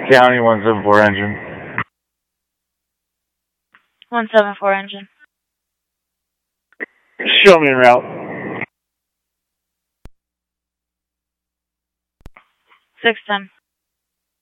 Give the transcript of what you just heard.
County 174 engine. 174 engine. Show me en route. 610.